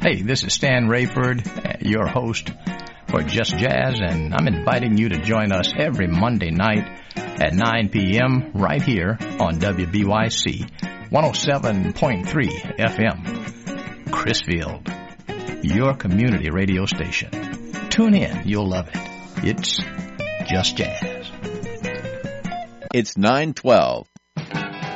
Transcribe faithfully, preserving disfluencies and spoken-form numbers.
Hey, this is Stan Rayford, your host for Just Jazz, and I'm inviting you to join us every Monday night at nine p.m. right here on W B Y C one oh seven point three F M, Crisfield, your community radio station. Tune in, you'll love it. It's Just Jazz. It's nine twelve.